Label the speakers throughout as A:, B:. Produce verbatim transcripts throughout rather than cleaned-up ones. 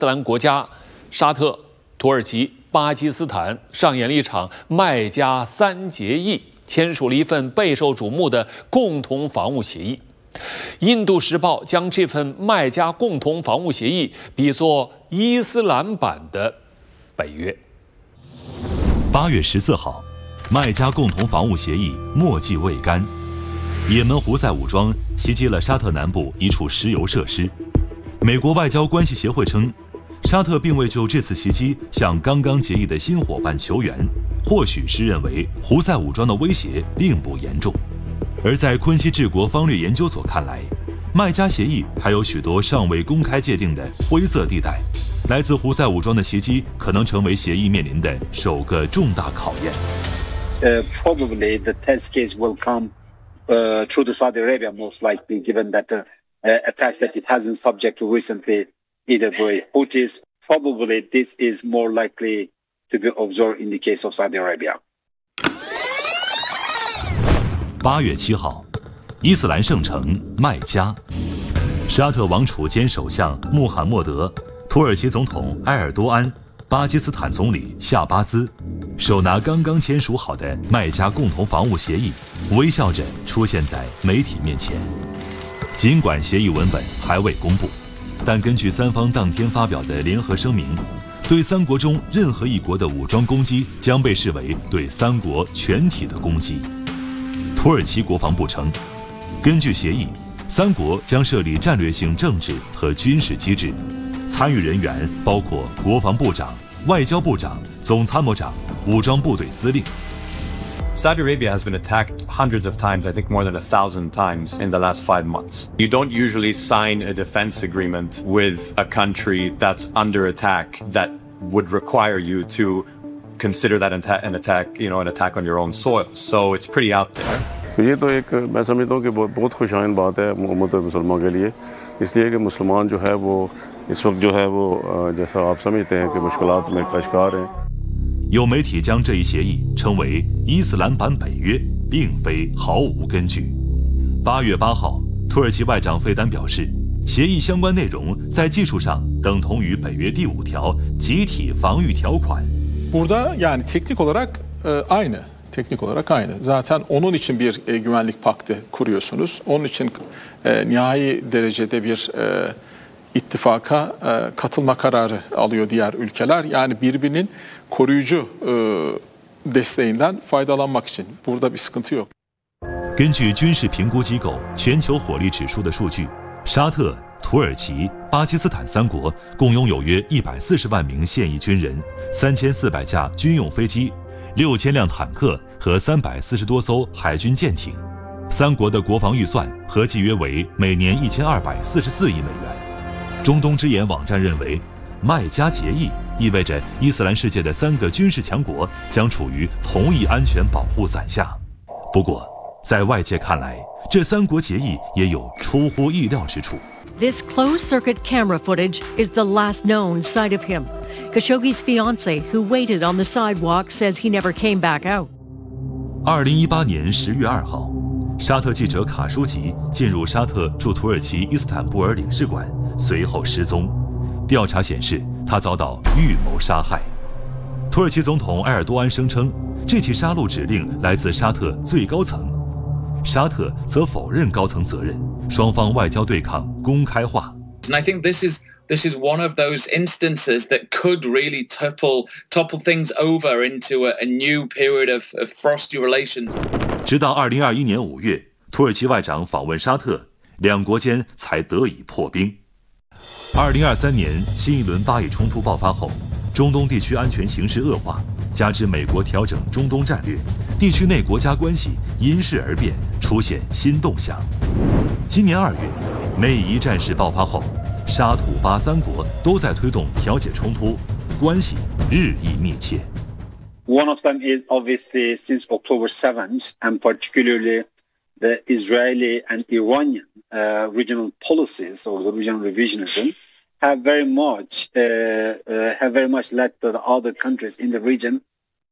A: 兰国家沙特、土耳其、巴基斯坦上演了一场麦加三结义，签署了一份备受瞩目的共同防务协议。印度时报将这份麦加共同防务协议比作伊斯兰版的北约。
B: 八月十四号，麦加共同防务协议墨迹未干，也门胡塞武装袭击了沙特南部一处石油设施。美国外交关系协会称，沙特并未就这次袭击向刚刚结义的新伙伴求援，或许是认为胡塞武装的威胁并不严重。而在昆西治国方略研究所看来，麦加协议还有许多尚未公开界定的灰色地带，来自胡塞武装的袭击可能成为协议面临的首个重大考验。
C: Uh, probably the test case will come uh, through the Saudi Arabia, most likely, given that the uh, attack that it has been subject to recently, either by Houthis. Probably this is more likely to be observed in the case of Saudi Arabia.
B: 八月七号，伊斯兰圣城麦加，沙特王储兼首相穆罕默德、土耳其总统埃尔多安、巴基斯坦总理夏巴兹手拿刚刚签署好的麦加共同防务协议，微笑着出现在媒体面前。尽管协议文本还未公布，但根据三方当天发表的联合声明，对三国中任何一国的武装攻击将被视为对三国全体的攻击。土耳其国防部称，根据协议，三国将设立战略性政治和军事机制，参与人员包括国防部长、外交部长、总参谋长、武装部队司令。
D: Saudi Arabia has been attacked hundreds of times, I think more than a thousand times in the last five months. You don't usually sign a defense agreement with a country that's under attack that would require you to consider that an attack, you know, an attack on your own soil. So it's pretty out there.
E: तो ये तो एक मैं समझता हूँ कि बहुत बहुत खुशहाल बात है उम्मत मुसलमान के लिए, इसलिए कि मुसलमान जो है वो इस वक्त जो है वो जैसा आप समझते हैं कि मुश्किलात में का शिकार हैं。
B: 有媒体将这一协议称为伊斯兰版北约，并非毫无根据。八月八号，土耳其外长费丹表示，协议相关内容在技术上等同于北约第五条集体防御条款。
F: Burada yani teknik olarak e, aynı. Teknik olarak aynı. Zaten onun için bir e, güvenlik paktı kuruyorsunuz. Onun için e, nihai derecede bir e, ittifaka e, katılma kararı alıyor diğer ülkeler. Yani birbirinin koruyucu e, desteğinden faydalanmak için. Burada bir sıkıntı yok.
B: 根据军事评估机构全球火力指数的数据，沙特、土耳其、巴基斯坦三国共拥有约一百四十万名现役军人、三千四百架军用飞机、六千辆坦克和三百四十多艘海军舰艇。三国的国防预算合计约为每年一千二百四十四亿美元。中东之眼网站认为，麦加协议意味着伊斯兰世界的三个军事强国将处于同一安全保护伞下。不过，在外界看来，这三国协议也有出乎意料之处。
G: This closed-circuit camera footage is the last known sight of him. Khashoggi's fiancé, who waited on the sidewalk, says he never came back out.
B: 二零一八年十月二号，沙特记者卡舒吉进入沙特驻土耳其伊斯坦布尔领事馆，随后失踪。调查显示，他遭到预谋杀害。土耳其总统埃尔多安声称，这起杀戮指令来自沙特最高层，沙特则否认高层责任，双方外交对抗公开化。
H: And I think this is this is one of those instances that could really topple topple things over into a, a new period of, of frosty relations.
B: 直到二零二一年五月，土耳其外长访问沙特，两国间才得以破冰。二零二三年新一轮巴以冲突爆发后，中东地区安全形势恶化，加之美国调整中东战略，地区内国家关系因势而变，出现新动向。今年二月，美以一战事爆发后，沙土巴三国都在推动调解冲突，关系日益密切。
C: One of them is obviously since October seventh, and particularly the Israeli and Iranian uh, regional policies or the regional revisionism have very much uh, uh, have very much led to the other countries in the region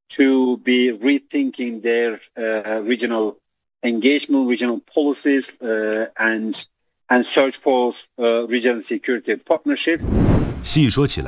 C: to be rethinking their uh, regional engagement, regional policies, uh, and and search for uh, regional security partnerships.
B: 细说起来。